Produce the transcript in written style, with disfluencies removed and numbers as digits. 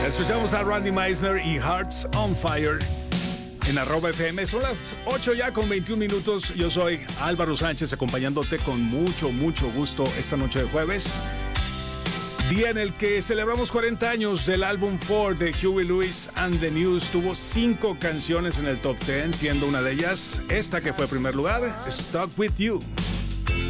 Escuchamos a Randy Meisner y Hearts on Fire en @FM. Son las 8 ya con 21 minutos. Yo soy Álvaro Sánchez, acompañándote con mucho gusto esta noche de jueves. Día en el que celebramos 40 años del álbum 4 de Huey Lewis and the News. Tuvo 5 canciones en el top 10, siendo una de ellas esta que fue primer lugar, Stuck With You.